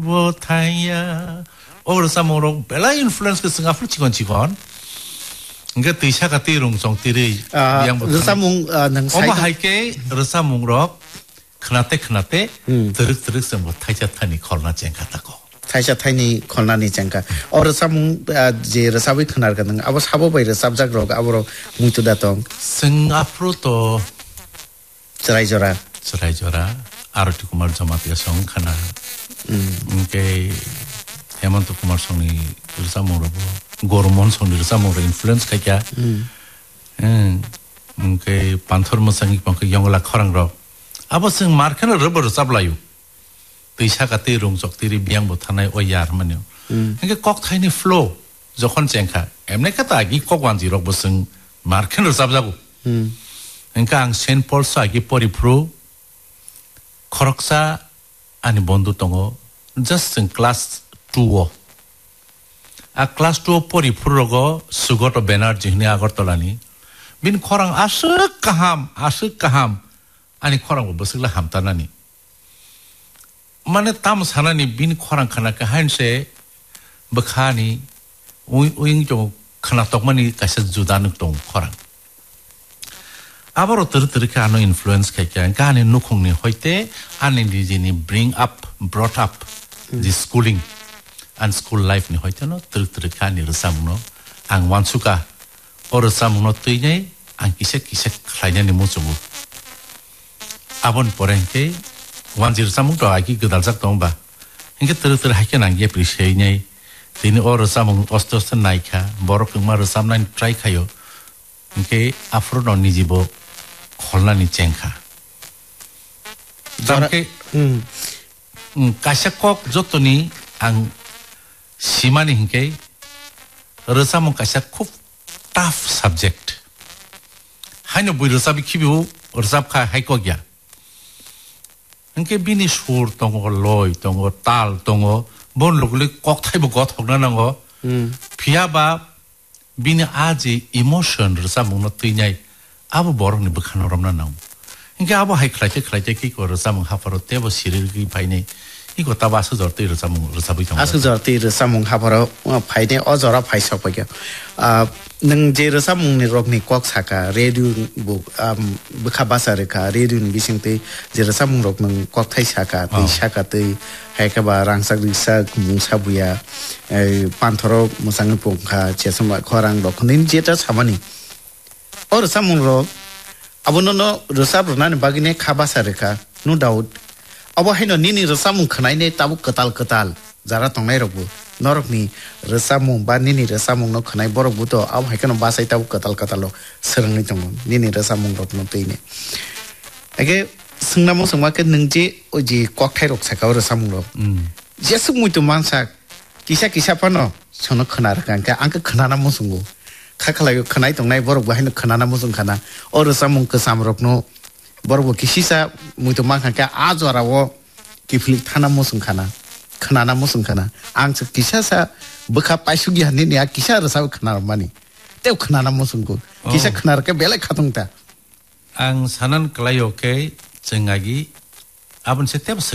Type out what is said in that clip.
못하야 오르사모로 벨라 인플루언스 그 싱가포르 직원 그러니까 뜨샤가 뜨롱송 뜨리 르사몽 능 어머 할게 르사몽로 크나테 드륵 좀 못하자타니 콜나 쟁가다고 타이샤 타이니 콜나니 쟁가 오르사몽 제 르사비 크나르가는 아버 사보바이르 sab작로 아버로 무투다통 싱가포르도 저라이저라 아르티 쿠마르 자마티가 성 카나 이게 헤만토 쿠마르 성이 르사몽로 고르몬 성이 르사몽로 인플루언스 카야 이게 반토르모 성이 방그 영어라 커랑로 아버승 마르카는 러버로 잡라요 뜨샤가 뜨롱적 뜨리 미양 못하나요 오야르만요 이게 꼭 타이니 플로 저건 쟁카 엠네카다 아기 꼭 완지로 무슨 마르카를 잡자고 그러니까 앙센 폴스 아기 뿌리 프로 코럭사 아니 본도 동어 just in class 2 아 클래스 2 뿌리 프로고 수고도 베나르지 흔히 아거떨라니 빈 코랑 아스까함 아니 코랑 버슬라 함타나니 만에 땀 사나니 빈 코랑 카나까 한세 버카니 우잉좀 카나 똑만이 가서 주다는 동 코랑 아바로 들으게 하는 인플루언스 캐캐 가네 누콩니 호이테 아니 리지니 brought up the schooling and school life ni hoiteno 들으게 하니 르사무노 ang wansuka 오르사무노 뜨이네 ang kisek 라이냐니 모주고 아본 보랭게 완지르 사몽도 아기 그달작 동바 인게 들으들 하게 난게 프리시에이네 디니 오르 사몽 오스토스 나이카 보로 금마르 삼나인 트라이카요 인게 아프로 니지보 콜라니 쟁카 담게 가샤콕 조토니 ang 시마니 인게 르사몽 가샤콕 tough subject 하이노 부이 르사비 키비우 르사브카 하이kok이야 그러니까 비니 수르 동거 로이 동거 딸 동거 뭔 로글리 꼭 타이브 것 혹나는 거 비아바 비니 아지 이모션을 사먹는 뜨냐이 아부 버럭니 북한어럼나 나오 그러니까 아부 하이 클라이테 키고 사먹 하파로 때버 시르기 파이네 이거 따바서 저때 사먹 르사비 정 아스 저때 사먹 하파로 파이네 어저라 파이석버겨 능 제르 사몽니 록니 꼭 사카 레디오 부 부카바사르카 레디오 비싱테 제르 사몽 록능 꼭 타이 사카 티 사카 티 하이카바 랑삭 리사 무사부야 판토로 무상을 봉카 제스마 코랑 록닌 제타 사마니 어르 사몽 록 아보노노 르사브르나니 바기네 카바사르카 노 다우트 아보 하이노 니니 르사몽 khnaine tabu katal jara tongnai rokbu norokni resamung ba nini resamung no khnai borok buto ab haikano basai tabu katal serangni tongo nini resamung rok no teine age sungnamo sungma ke ningji oji kokthai rok sakao resamung rok jesuk muito mansa kisa pano sono khnar kanka angka khnana mo sungu khakhlayo khnai tongnai borok ba haino khnana mo sung khana or resamung kesam rok no borok kisisa muito manka ajwarawo kiflik thana mo sung khana khana musung khana ang kisa sa bukha paisugi hani ne kisa rasa khana mani te khana musung ko kisa khana ke bele khatung ta ang sanan klayo ke chengagi abun se